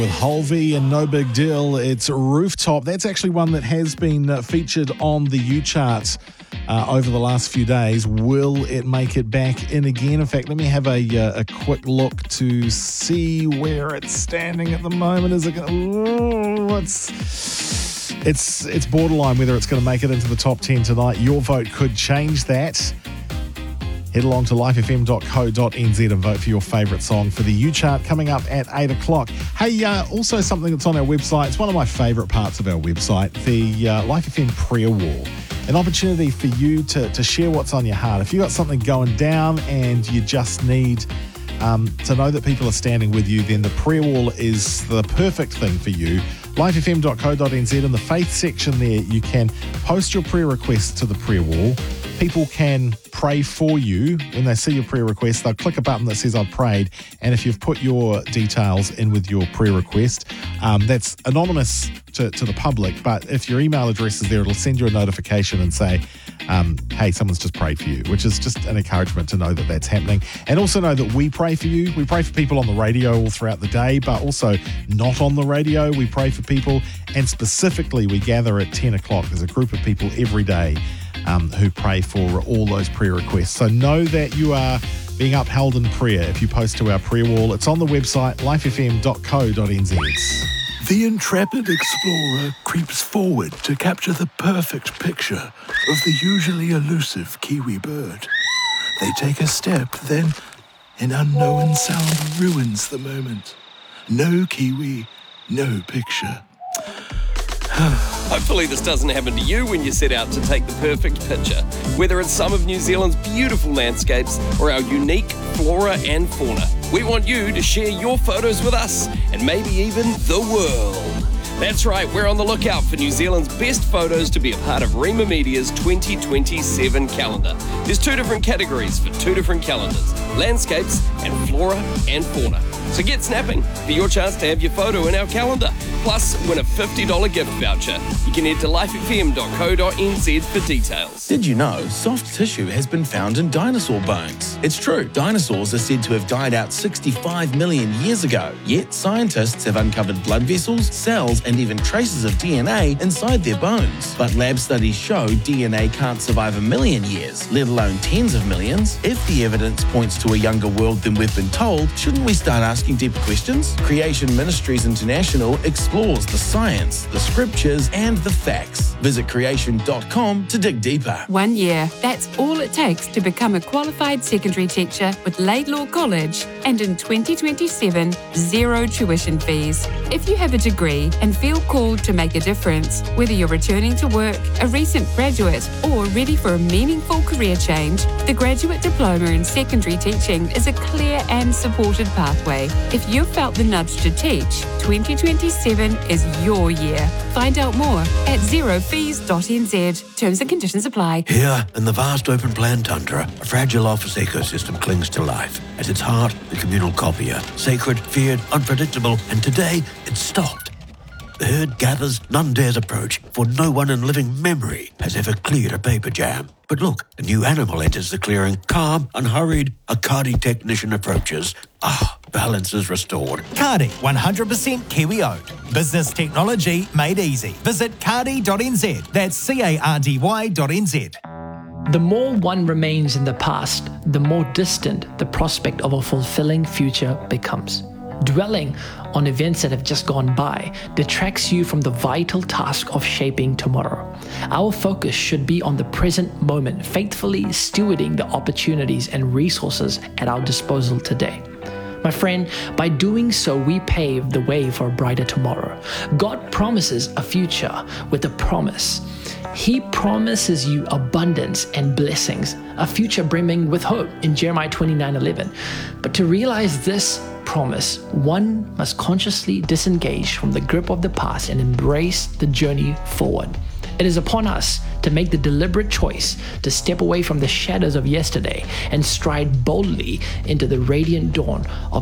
With Holvey and No Big Deal, it's Rooftop. That's actually one that has been featured on the U charts over the last few days. Will it make it back in again? In fact, let me have a quick look to see where it's standing at the moment. Is it going to... It's borderline whether it's going to make it into the top 10 tonight. Your vote could change that. Head along to lifefm.co.nz and vote for your favourite song for the U-Chart coming up at 8 o'clock. Hey, also something that's on our website. It's one of my favourite parts of our website, the Life FM prayer wall. An opportunity for you to share what's on your heart. If you've got something going down and you just need to know that people are standing with you, then the prayer wall is the perfect thing for you. lifefm.co.nz, in the faith section there, you can post your prayer requests to the prayer wall. People can pray for you. When they see your prayer request, they'll click a button that says I've prayed, and if you've put your details in with your prayer request, that's anonymous to the public, but if your email address is there, it'll send you a notification and say, hey, someone's just prayed for you, which is just an encouragement to know that that's happening. And also know that we pray for you. We pray for people on the radio all throughout the day, but also not on the radio. We pray for people, and specifically we gather at 10 o'clock. There's a group of people every day who pray for all those prayer requests. So know that you are being upheld in prayer if you post to our prayer wall. It's on the website, lifefm.co.nz. The intrepid explorer creeps forward to capture the perfect picture of the usually elusive kiwi bird. They take a step, then an unknown sound ruins the moment. No kiwi, no picture. Hopefully this doesn't happen to you when you set out to take the perfect picture, whether it's some of New Zealand's beautiful landscapes or our unique flora and fauna. We want you to share your photos with us, and maybe even the world. That's right, we're on the lookout for New Zealand's best photos to be a part of Rima Media's 2027 calendar. There's 2 different categories for 2 different calendars: landscapes and flora and fauna. So get snapping for your chance to have your photo in our calendar. Plus, win a $50 gift voucher. You can head to lifefm.co.nz for details. Did you know soft tissue has been found in dinosaur bones? It's true. Dinosaurs are said to have died out 65 million years ago. Yet scientists have uncovered blood vessels, cells, and even traces of DNA inside their bones. But lab studies show DNA can't survive a million years, let alone tens of millions. If the evidence points to a younger world than we've been told, shouldn't we start asking deeper questions? Creation Ministries International explores the science, the scriptures, and the facts. Visit creation.com to dig deeper. 1 year. That's all it takes to become a qualified secondary teacher with Laidlaw College. And in 2027, 0 tuition fees. If you have a degree and feel called to make a difference, whether you're returning to work, a recent graduate, or ready for a meaningful career change, the Graduate Diploma in Secondary Teaching is a clear and supported pathway. If you've felt the nudge to teach, 2027 is your year. Find out more at zerofees.nz. Terms and conditions apply. Here, in the vast open plan tundra, a fragile office ecosystem clings to life. At its heart, the communal copier. Sacred, feared, unpredictable, and today, it's stopped. The herd gathers, none dares approach, for no one in living memory has ever cleared a paper jam. But look, a new animal enters the clearing, calm, unhurried. A Kādi technician approaches. Balance is restored. Kādi, 100% Kiwi owned. Business technology made easy. Visit kādi.nz. That's CARDY.nz. The more one remains in the past, the more distant the prospect of a fulfilling future becomes. Dwelling on events that have just gone by detracts you from the vital task of shaping tomorrow. Our focus should be on the present moment, faithfully stewarding the opportunities and resources at our disposal today. My friend, by doing so, we pave the way for a brighter tomorrow. God promises a future with a promise. He promises you abundance and blessings, a future brimming with hope in Jeremiah 29:11. But to realize this promise, one must consciously disengage from the grip of the past and embrace the journey forward. It is upon us to make the deliberate choice to step away from the shadows of yesterday and stride boldly into the radiant dawn of